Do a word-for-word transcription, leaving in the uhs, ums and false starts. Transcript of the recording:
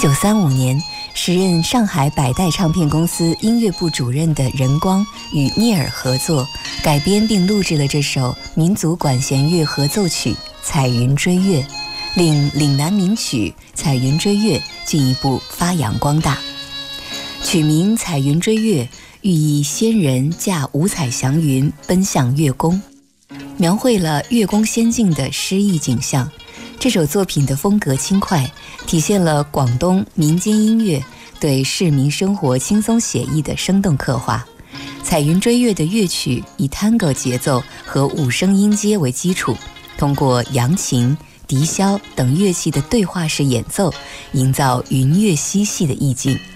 九三五年，时任上海百代唱片公司音乐部主任的任光与聂耳合作，改编并录制了这首民族管弦乐合奏曲《彩云追月》，令岭南名曲《彩云追月》进一步发扬光大。曲名《彩云追月》寓意仙人驾五彩祥云奔向月宫，描绘了月宫仙境的诗意景象。这首作品的风格轻快，体现了广东民间音乐对市民生活轻松写意的生动刻画。彩云追月的乐曲以探戈节奏和五声音阶为基础，通过扬琴、笛箫等乐器的对话式演奏，营造云乐嬉戏的意境。